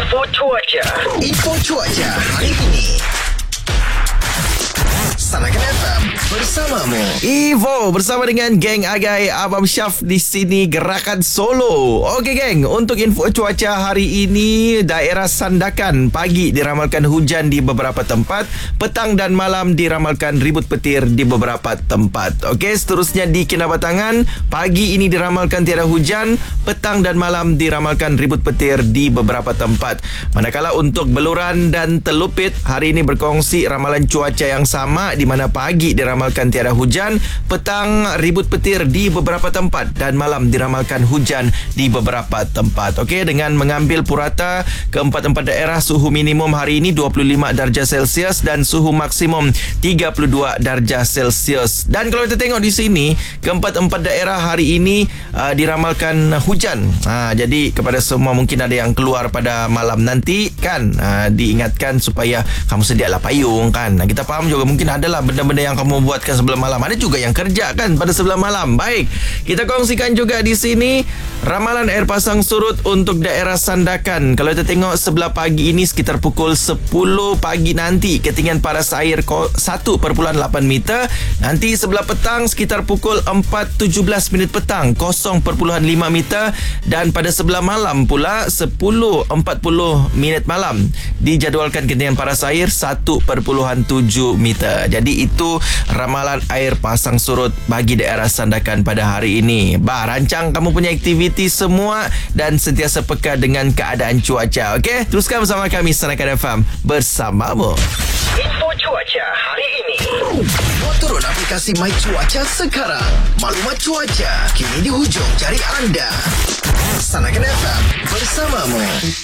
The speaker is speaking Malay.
Info cuaca hari ini. Sanakan FM bersamamu. Evo bersama dengan geng Agai Abang Syaf di sini Gerakan Solo. Okey geng, untuk info cuaca hari ini, daerah Sandakan pagi diramalkan hujan di beberapa tempat, petang dan malam diramalkan ribut petir di beberapa tempat. Okey, seterusnya di Kinabatangan pagi ini diramalkan tiada hujan, petang dan malam diramalkan ribut petir di beberapa tempat. Manakala untuk Beluran dan Telupit hari ini berkongsi ramalan cuaca yang sama, di mana pagi diramalkan tiada hujan, petang ribut petir di beberapa tempat dan malam diramalkan hujan di beberapa tempat. Okey, dengan mengambil purata keempat-empat daerah, suhu minimum hari ini 25 darjah Celsius dan suhu maksimum 32 darjah Celsius. Dan kalau kita tengok di sini, keempat-empat daerah hari ini diramalkan hujan. Jadi kepada semua mungkin ada yang keluar pada malam nanti kan, diingatkan supaya kamu sedialah payung kan. Kita faham juga mungkin adalah benda-benda yang kamu buatkan sebelum malam. Ada juga yang kerja kan pada sebelum malam. Baik, kita kongsikan juga di sini ramalan air pasang surut untuk daerah Sandakan. Kalau kita tengok sebelah pagi ini sekitar pukul 10 pagi nanti, ketinggian paras air 1.8 meter. Nanti sebelah petang sekitar pukul 4.17 minit petang 0.5 meter. Dan pada sebelah malam pula 10.40 minit malam dijadualkan ketinggian paras air 1.7 meter. Jadi itu ramalan air pasang surut bagi daerah Sandakan pada hari ini. Rancang kamu punya aktiviti semua dan sentiasa peka dengan keadaan cuaca. Okey, teruskan bersama kami Sanakan FM bersamamu. Info cuaca hari ini. Buat turun aplikasi My Cuaca sekarang. Maklumat cuaca kini di hujung jari anda. Sanakan FM